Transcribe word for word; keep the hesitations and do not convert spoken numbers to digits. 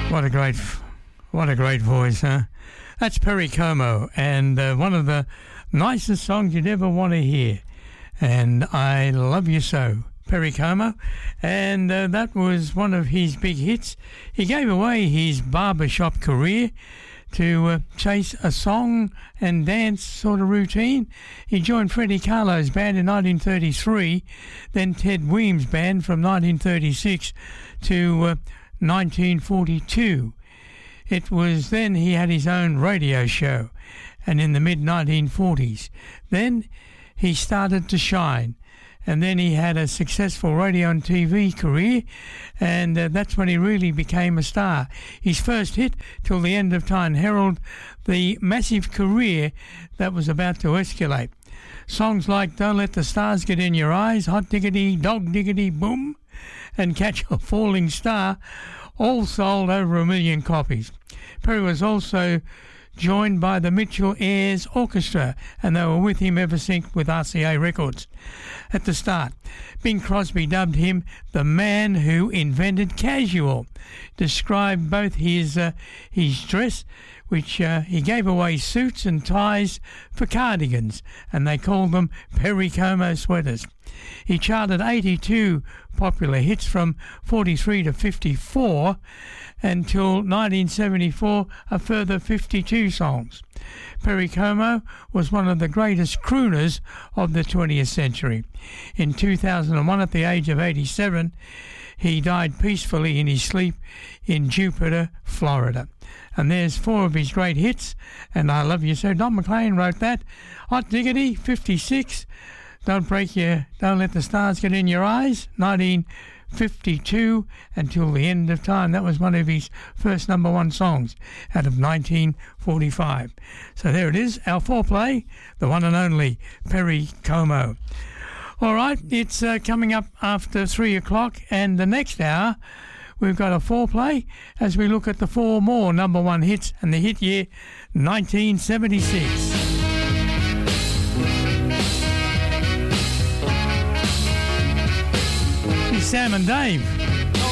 What a great, what a great voice, huh? That's Perry Como, and uh, one of the nicest songs you'd ever want to hear. And I Love You So, Perry Como, and uh, that was one of his big hits. He gave away his barbershop career to uh, chase a song and dance sort of routine. He joined Freddie Carlo's band in nineteen thirty-three, then Ted Weems' band from nineteen thirty-six to uh, nineteen forty-two. It was then he had his own radio show, and in the mid nineteen forties. Then he started to shine, and then he had a successful radio and T V career, and uh, that's when he really became a star. His first hit, Till the End of Time, heralded the massive career that was about to escalate. Songs like Don't Let the Stars Get in Your Eyes, Hot Diggity, Dog Diggity, Boom, and Catch a Falling Star all sold over a million copies. Perry was also joined by the Mitchell Ayers Orchestra, and they were with him ever since with R C A Records. At the start, Bing Crosby dubbed him the man who invented casual, described both his uh, his dress, which uh, he gave away suits and ties for cardigans, and they called them Perry Como sweaters. He charted eighty-two popular hits from forty-three to fifty-four, until nineteen seventy-four, a further fifty-two songs. Perry Como was one of the greatest crooners of the twentieth century. In two thousand one, at the age of eighty-seven, he died peacefully in his sleep in Jupiter, Florida. And there's four of his great hits, and I Love You So. Don McLean wrote that. Hot Diggity, fifty-six. Don't Break Your, Don't Let the Stars Get in Your Eyes, nineteen fifty-two, Until the End of Time. That was one of his first number one songs out of nineteen forty-five. So there it is, our foreplay, the one and only Perry Como. All right, it's uh, coming up after three o'clock, and the next hour we've got a foreplay as we look at the four more number one hits and the hit year nineteen seventy-six. Sam and Dave.